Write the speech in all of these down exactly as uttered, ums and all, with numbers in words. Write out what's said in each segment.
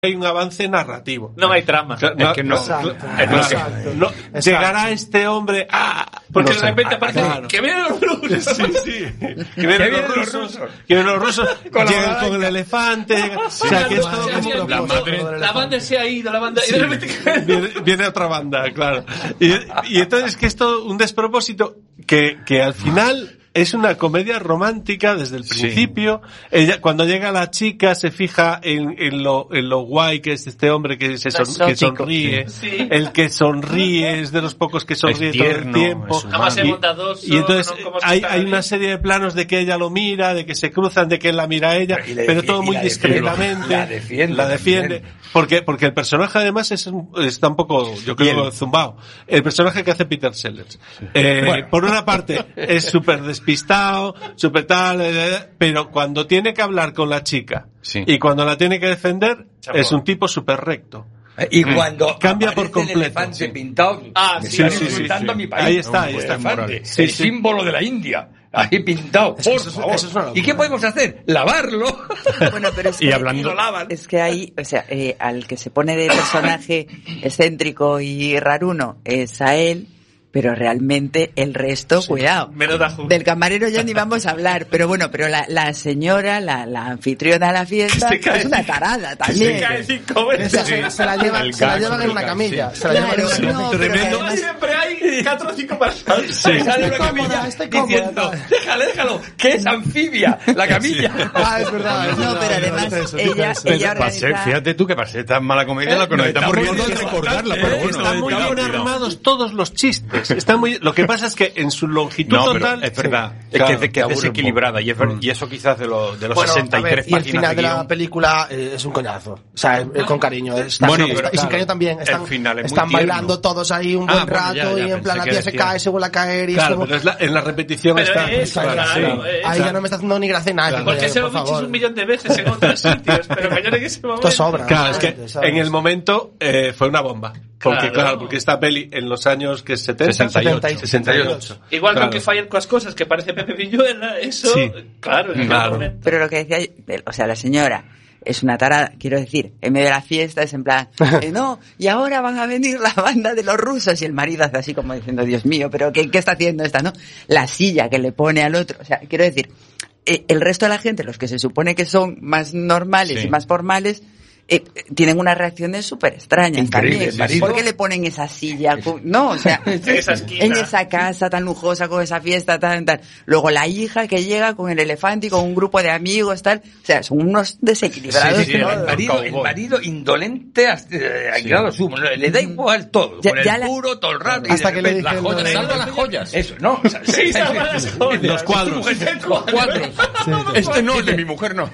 hay un avance narrativo. No hay trama. Claro, no, es que no. Exacto. Claro, Exacto. No, Exacto. Llegará este hombre a... Porque no de repente sé, aparece claro. que vienen los rusos. Sí, sí. Que vienen los rusos. Que vienen los rusos. Con llegan con el elefante. Sí, o sea, que es madre, todo como... la, madre, la banda se ha ido, la banda... Sí. Y de repente... viene, viene otra banda, claro. Y, y entonces que es todo un despropósito que, que al final... Es una comedia romántica desde el principio. Sí. Ella, cuando llega la chica, se fija en, en lo, en lo guay que es este hombre que se son, que sonríe. Sí. El que sonríe es de los pocos que sonríe tierno, todo el tiempo. Además es bondadoso. Y, y entonces no hay, hay una serie de planos de que ella lo mira, de que se cruzan, de que él la mira a ella, pero, pero todo muy discretamente. La defiende. La defiende. Porque, porque el personaje además es, está un poco, yo creo, zumbao. El personaje que hace Peter Sellers. Eh, bueno. Por una parte, es súper despistado, súper tal, eh, pero cuando tiene que hablar con la chica sí. y cuando la tiene que defender, Chapo. Es un tipo súper recto. Y cuando cambia por completo. El elefante sí. pintado, ah, me sí, sí, sí, sí, sí. mi país. Ahí está, ahí el está. Elefante, sí, el sí. símbolo de la India. Ahí pintado, por eso, favor. Eso es una ¿Y qué podemos hacer? Lavarlo. Bueno, pero es que, y hablando, lo lavan. Es que ahí, o sea, eh, al que se pone de personaje excéntrico y raruno es a él, pero realmente el resto, sí. cuidado. Del camarero ya ni vamos a hablar, pero bueno, pero la, la señora, la, la anfitriona de la fiesta, es una tarada también. Se cae cinco veces. Se, se, se la llevan, se la llevan en una camilla. Sí. Se la claro, llevan en una no, Tremendo. Además, siempre hay cuatro o cinco personas. Sí. Sale una camilla diciendo, déjale, déjalo, que es anfibia, la camilla. Sí. Ah, es verdad. Es no, verdad, pero además eso, ella, ella organiza... Fíjate tú que para ser tan mala comedia la que nos estamos riendo de recordarla, pero bueno. Están muy bien armados todos los chistes. Está muy, lo que pasa es que en su longitud no, total es verdad sí, es claro, que, que es desequilibrada y, es, y eso quizás de, lo, de los bueno, sesenta y tres ver, y páginas el final de, de la película eh, es un coñazo, o sea, eh, con cariño está, bueno, sí, pero, está, y sin cariño también están, están bailando todos ahí un buen ah, rato bueno, ya, ya, y en plan la tía se cae, se vuelve a caer y claro, es como... pero es la, en la repetición pero está es, claro, claro, sí. claro, ahí ya no me está haciendo ni gracia nada claro. Porque se lo he dicho un millón de veces en otros sitios, pero mañana que ese momento esto sobra, claro, es que en el momento eh, fue una bomba. Porque claro. claro, porque esta peli en los años que setenta, sesenta y ocho, sesenta y ocho. Igual claro. que aunque fallen con cosas que parece Pepe Villuela, eso, sí. claro, claro. Pero lo que decía, o sea, la señora es una tarada, quiero decir, en medio de la fiesta es en plan, eh, no, y ahora van a venir la banda de los rusos, y el marido hace así como diciendo, Dios mío, pero ¿qué, qué está haciendo esta, no? La silla que le pone al otro, o sea, quiero decir, eh, el resto de la gente, los que se supone que son más normales sí. y más formales, Eh, tienen unas reacciones súper extrañas increíble, también. ¿Por qué le ponen esa silla? No, o sea, esa en esa casa tan lujosa, con esa fiesta tan tal. Luego la hija que llega con el elefante y con un grupo de amigos, tal. O sea, son unos desequilibrados. Sí, sí, sí, el, marido, el marido indolente hasta, eh, sí. grado sumo. Le da igual todo. Ya, con el ya puro, todo el rato. Hasta que le dicen... Las joyas, salva las joyas. Eso, ¿no? Sí, salva las joyas. Los cuadros. Los cuadros. Sí, sí. Este no, el de mi mujer no.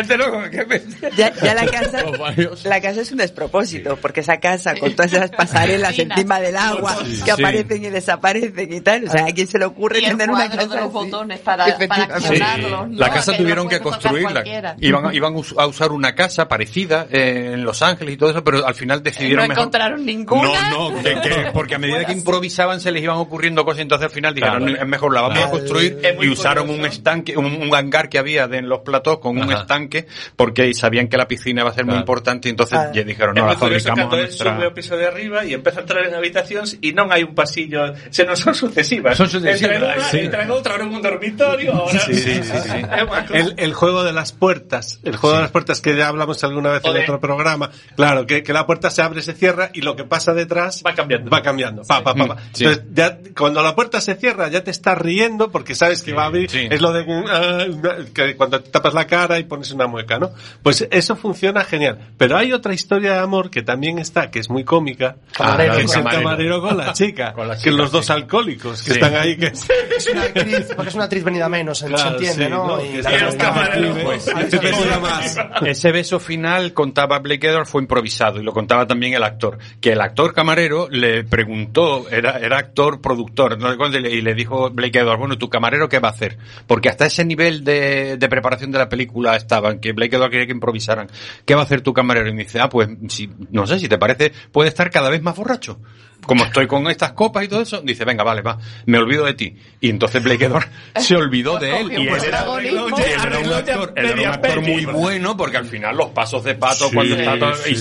Ya, ya la casa... La casa es un despropósito, porque esa casa con todas esas pasarelas encima del agua sí, que aparecen sí. y desaparecen y tal, o sea, ¿a quién se le ocurre y el tener una casa de los así? botones para, para accionarlos, sí. ¿no? La casa que tuvieron que construirla. Iban, iban a usar una casa parecida eh, en Los Ángeles y todo eso, pero al final decidieron no mejor... encontraron ninguna. No, no, que, que, porque a medida que improvisaban se les iban ocurriendo cosas, entonces al final dijeron, claro, es mejor la vamos claro. a construir y usaron curioso. un estanque, un, un hangar que había de, en los platós con Ajá. un estanque, porque sabían que la piscina iba a ser claro. muy importante y entonces ah. ya dijeron, no, la fabricamos a nuestra... Sube o piso de arriba e empeza a entrar en habitacións e non hai un pasillo, se non son sucesivas. Son sucesivas. Entre una, sí. entre outra, ahora un dormitorio, ahora... Sí, sí, sí, sí. el, el juego de las puertas, el juego sí. de las puertas que ya hablamos alguna vez o en de... otro programa, claro, que, que la puerta se abre, se cierra y lo que pasa detrás va cambiando. Va cambiando, pa, pa, pa, pa. Sí. Entonces, ya, cuando la puerta se cierra ya te estás riendo porque sabes que sí, va a abrir, sí. es lo de uh, que cuando te tapas la cara y pones una mueca, ¿no? Pues eso funciona genial. Pero hay otra historia de amor que también está, que es muy cómica, camarero, que es el camarero con la chica, con la chica que los dos sí. alcohólicos que sí. están ahí, que es una actriz, porque es una actriz venida menos, claro, se entiende, sí, ¿no? ¿no? Y la los camareros, pues, más. Ese beso final, contaba Blake Edwards, fue improvisado y lo contaba también el actor, que el actor camarero le preguntó, era, era actor productor, ¿no? Y le dijo Blake Edwards, bueno, ¿tu camarero qué va a hacer? Porque hasta ese nivel de, de preparación de la película estaban, que Blake Edwards quería que improvisaran. ¿Qué va a hacer ser tu camarero? Y me dice, ah, pues, si, no sé, si te parece, puede estar cada vez más borracho. Como estoy con estas copas y todo eso, dice, venga, vale, va, me olvido de ti. Y entonces Blake Edwards se olvidó de él. Y él era, él era un actor, él era un actor muy bueno, porque al final los pasos de Pato, sí, cuando está todo, y